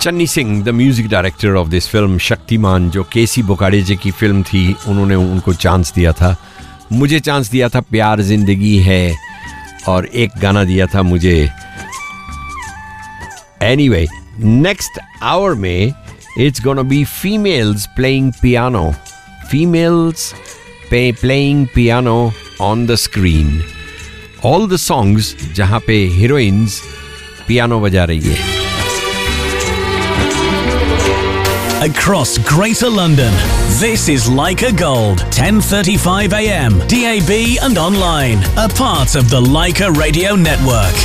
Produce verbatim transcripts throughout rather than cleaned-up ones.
Channi Singh, the music director of this film Shaktimaan, जो केसी बोकाडे जी की film थी, उन्होंने उनको चांस दिया था. मुझे चांस दिया था प्यार जिंदगी है, और एक गाना दिया था मुझे. एनीवे, नेक्स्ट आवर में it's gonna be females playing piano. Females playing piano on the screen. All the songs जहां पे हीरोइंस पियानो बजा रही है. Across Greater London, this is Leica Gold, ten thirty-five a m, D A B and online, a part of the Leica Radio Network.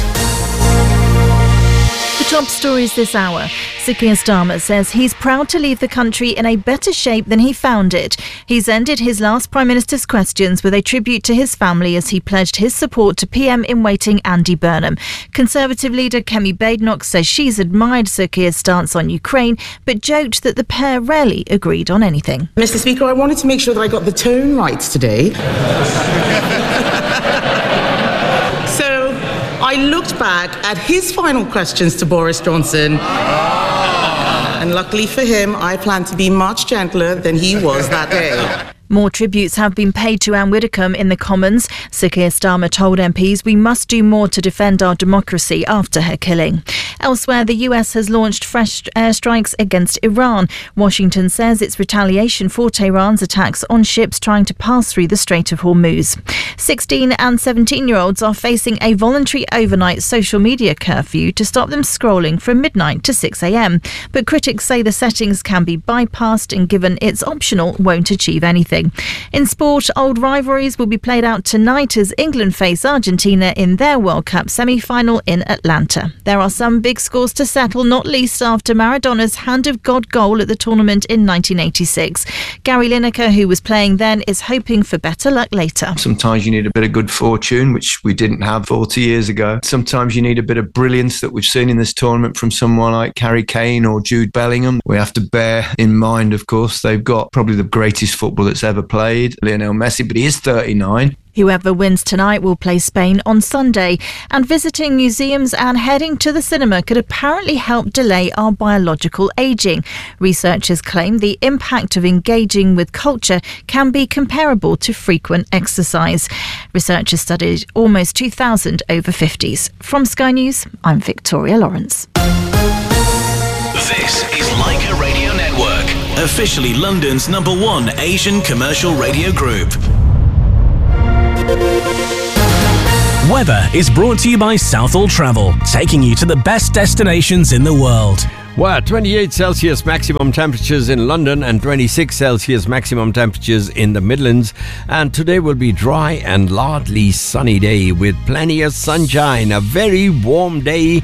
The top stories this hour. Sir Keir Starmer says he's proud to leave the country in a better shape than he found it. He's ended his last Prime Minister's questions with a tribute to his family as he pledged his support to P M in waiting Andy Burnham. Conservative leader Kemi Badenoch says she's admired Sir Keir's stance on Ukraine, but joked that the pair rarely agreed on anything. Mister Speaker, I wanted to make sure that I got the tone right today. I looked back at his final questions to Boris Johnson, and luckily for him, I plan to be much gentler than he was that day. More tributes have been paid to Anne Widdecombe in the Commons. Sir Keir Starmer told M Ps we must do more to defend our democracy after her killing. Elsewhere, the U S has launched fresh airstrikes against Iran. Washington says it's retaliation for Tehran's attacks on ships trying to pass through the Strait of Hormuz. sixteen and seventeen-year-olds are facing a voluntary overnight social media curfew to stop them scrolling from midnight to six a m. But critics say the settings can be bypassed and, given it's optional, won't achieve anything. In sport, old rivalries will be played out tonight as England face Argentina in their World Cup semi-final in Atlanta. There are some big scores to settle, not least after Maradona's Hand of God goal at the tournament in nineteen eighty-six. Gary Lineker, who was playing then, is hoping for better luck later. Sometimes you need a bit of good fortune, which we didn't have forty years ago. Sometimes you need a bit of brilliance that we've seen in this tournament from someone like Harry Kane or Jude Bellingham. We have to bear in mind, of course, they've got probably the greatest football that's ever played, Lionel Messi, but he is thirty-nine. Whoever wins tonight will play Spain on Sunday, and visiting museums and heading to the cinema could apparently help delay our biological ageing. Researchers claim the impact of engaging with culture can be comparable to frequent exercise. Researchers studied almost two thousand over fifties. From Sky News, I'm Victoria Lawrence. This is Leica Radio Network, officially London's number one Asian commercial radio group. Weather is brought to you by Southall Travel, taking you to the best destinations in the world. Well, twenty-eight Celsius maximum temperatures in London and twenty-six Celsius maximum temperatures in the Midlands. And today will be dry and largely sunny day with plenty of sunshine. A very warm day